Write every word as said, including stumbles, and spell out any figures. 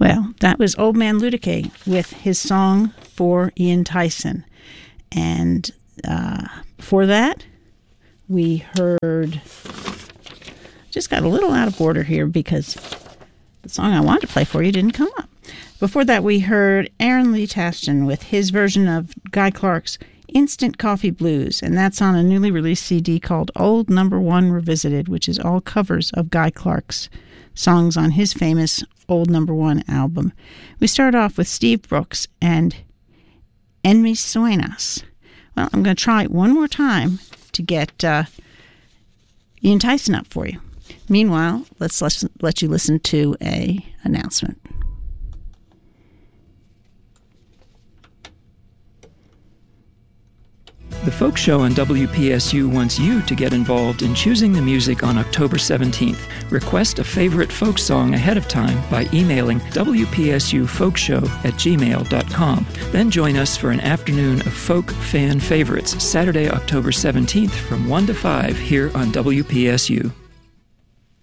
Well, that was Old Man Ludique with his song for Ian Tyson. And uh, before that, we heard... Just got a little out of order here because the song I wanted to play for you didn't come up. Before that, we heard Aaron Lee Taston with his version of Guy Clark's Instant Coffee Blues, and that's on a newly released C D called Old Number One Revisited, which is all covers of Guy Clark's songs on his famous Old Number One album. We start off with Steve Brooks and En Mis Sueños. Well, I'm going to try it one more time to get uh, Ian Tyson up for you. Meanwhile, let's let, let you listen to a announcement. The Folk Show on W P S U wants you to get involved in choosing the music on October seventeenth. Request a favorite folk song ahead of time by emailing W P S U folkshow at gmail dot com. Then join us for an afternoon of folk fan favorites, Saturday, October seventeenth from one to five here on W P S U.